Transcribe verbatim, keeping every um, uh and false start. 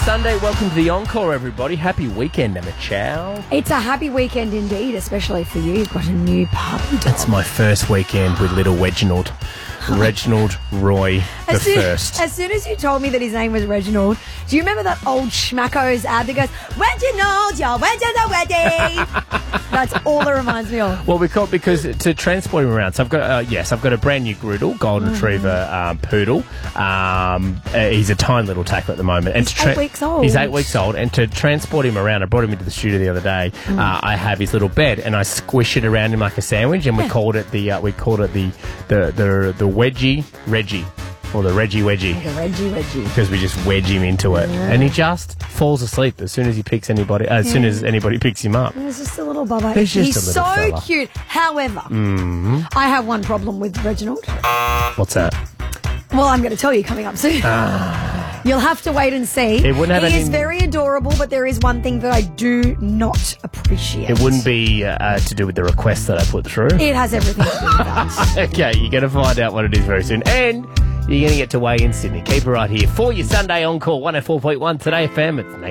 Sunday. Welcome to the Encore, everybody. Happy weekend, Emma Chow. It's a happy weekend indeed, especially for you. You've got a new puppy dog. It's my first weekend with little Reginald. Reginald Roy the as soon, First. As soon as you told me that his name was Reginald, do you remember that old Schmacko's ad that goes, Reginald, your wedding's ready? That's all it reminds me of. Well, we call because to transport him around. So I've got, uh, yes, I've got a brand new Griddle, Golden Mm. Retriever um, Poodle. Um, uh, he's a tiny little tackle at the moment. And He's to eight weeks old. He's eight weeks old. And to transport him around, I brought him into the studio the other day. Mm. Uh, I have his little bed and I squish it around him like a sandwich. And we Yeah. called it the uh, we called it the the the the wedgie Reggie. Or the Reggie Wedgie. Like a Reggie Reggie. Because we just wedge him into it. Yeah. And he just falls asleep as soon as he picks anybody, uh, as soon as anybody picks him up. He's just a little bubba. He's just He's a little so fella. cute. However, Mm-hmm. I have one problem with Reginald. What's that? Well, I'm going to tell you coming up soon. You'll have to wait and see. It wouldn't have he any- is very adorable, but there is one thing that I do not appreciate. It wouldn't be uh, to do with the request that I put through. It has everything to do with that. Okay, you're going to find out what it is very soon. And you're going to get to weigh in Sydney. Keep it right here for your Sunday Encore one oh four point one Today F M. It's Nathan.